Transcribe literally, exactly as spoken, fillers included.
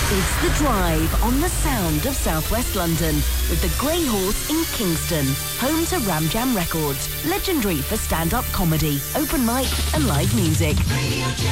It's The Drive on the sound of southwest London with the Grey Horse in Kingston, home to Ram Jam Records, legendary for stand-up comedy, open mic and live music.